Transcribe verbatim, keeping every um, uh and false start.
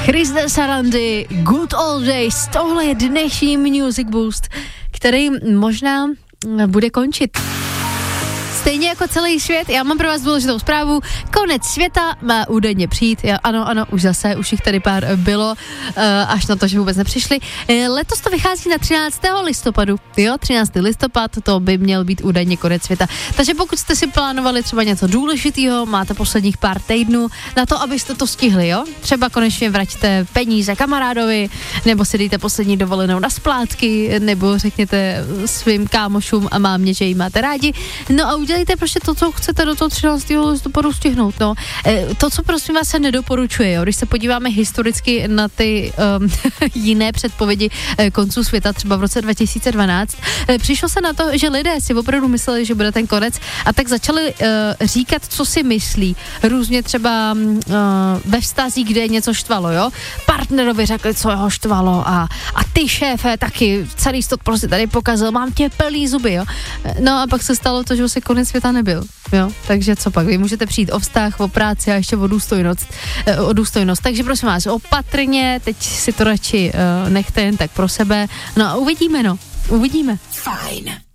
Chris de Sarandy, Good Old Days, tohle je dnešní Music Boost, který možná bude končit. Stejně jako celý svět, já mám pro vás důležitou zprávu, konec světa má údajně přijít, já, ano, ano, už zase, už jich tady pár bylo, uh, až na to, že vůbec nepřišli. Uh, letos to vychází na třináctého listopadu, jo, třináctého listopad, to by měl být údajně konec světa. Takže pokud jste si plánovali třeba něco důležitého, máte posledních pár týdnů na to, abyste to stihli, jo, třeba konečně vraťte peníze kamarádovi, nebo si dejte poslední dovolenou na splátky, nebo řekněte svým kámošům a mámě, že jí máte rádi, no a udělejte prostě to, co chcete do toho třináctého listopadu stihnout, no. E, to, co prosím vás se nedoporučuje, jo, když se podíváme historicky na ty um, jiné předpovědi e, konců světa, třeba v roce dva tisíce dvanáct, e, přišlo se na to, že lidé si opravdu mysleli, že bude ten konec a tak začali e, říkat, co si myslí. Různě třeba e, ve vztazích, kde něco štvalo, jo. Partnerovi řekli, co ho štvalo a, a ty šéfe taky, celý stot prostě tady pokazil, mám tě plný zuby, jo. No a pak se stalo to, že se konec světa nebyl, jo, takže co pak, vy můžete přijít o vztah, o práci a ještě o důstojnost, o důstojnost, takže prosím vás, opatrně, teď si to radši uh, nechte jen tak pro sebe, no a uvidíme, no, uvidíme. Fajn.